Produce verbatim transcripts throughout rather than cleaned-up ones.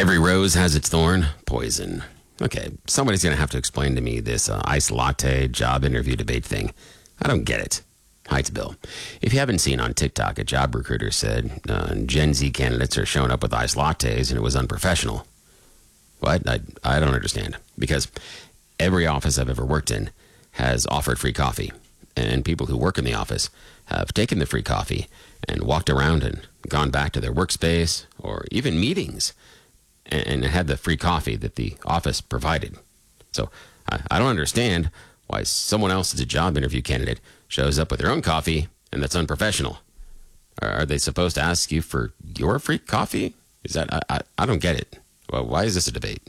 Every rose has its thorn. Poison. Okay, somebody's going to have to explain to me this uh, iced latte job interview debate thing. I don't get it. Hi, it's Bill. If you haven't seen on TikTok, a job recruiter said uh, Gen Z candidates are showing up with iced lattes and it was unprofessional. What? I, I don't understand. Because every office I've ever worked in has offered free coffee. And people who work in the office have taken the free coffee and walked around and gone back to their workspace or even meetings and had the free coffee that the office provided. So I, I don't understand why someone else as a job interview candidate shows up with their own coffee, and that's unprofessional. Are they supposed to ask you for your free coffee? Is that I, I, I don't get it. Well, why is this a debate?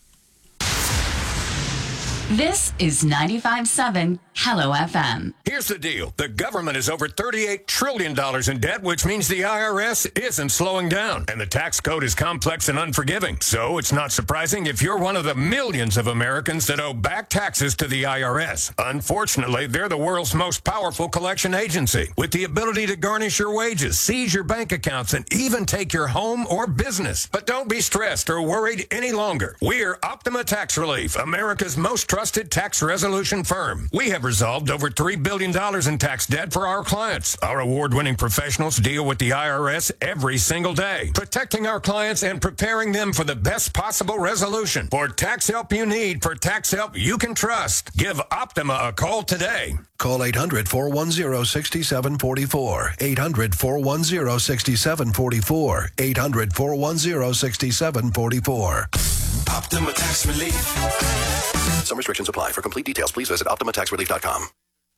This is ninety-five point seven Hello F M. Here's the deal. The government is over thirty-eight trillion dollars in debt, which means the I R S isn't slowing down. And the tax code is complex and unforgiving. So it's not surprising if you're one of the millions of Americans that owe back taxes to the I R S. Unfortunately, they're the world's most powerful collection agency, with the ability to garnish your wages, seize your bank accounts, and even take your home or business. But don't be stressed or worried any longer. We're Optima Tax Relief, America's most trusted tax resolution firm. We have resolved over three billion dollars in tax debt for our clients. Our award-winning professionals deal with the I R S every single day, protecting our clients and preparing them for the best possible resolution. For tax help you need, for tax help you can trust, give Optima a call today. Call eight hundred, four one zero, six seven four four. eight hundred, four one zero, six seven four four. eight hundred, four one zero, six seven four four. Optima Tax Relief. Some restrictions apply. For complete details, please visit optima tax relief dot com.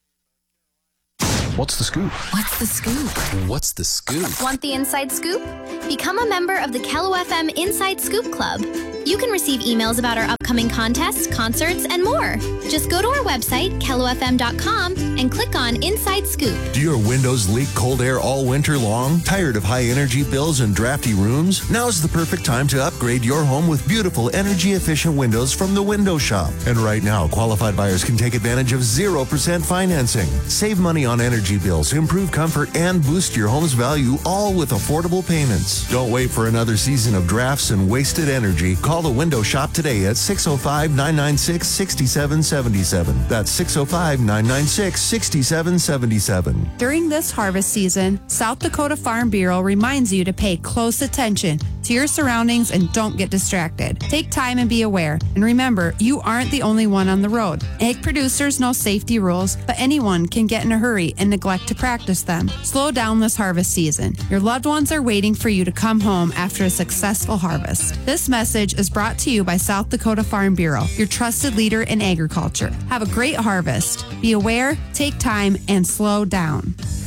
What's the scoop? What's the scoop? What's the scoop? Want the inside scoop? Become a member of the Kello F M Inside Scoop Club. You can receive emails about our upcoming contests, concerts, and more. Just go to our website, kello f m dot com, and click on Inside Scoop. Do your windows leak cold air all winter long? Tired of high energy bills and drafty rooms? Now's the perfect time to upgrade your home with beautiful energy-efficient windows from the Window Shop. And right now, qualified buyers can take advantage of zero percent financing. Save money on energy bills, improve comfort, and boost your home's value, all with affordable payments. Don't wait for another season of drafts and wasted energy. Call the Window Shop today at six oh five, nine nine six, six seven seven seven. That's six oh five, nine nine six, six seven seven seven. During this harvest season, South Dakota Farm Bureau reminds you to pay close attention to your surroundings and don't get distracted. Take time and be aware. And remember, you aren't the only one on the road. Egg producers know safety rules, but anyone can get in a hurry and neglect to practice them. Slow down this harvest season. Your loved ones are waiting for you to come home after a successful harvest. This message is brought to you by South Dakota Farm Bureau, your trusted leader in agriculture. Have a great harvest. Be aware, take time, and slow down.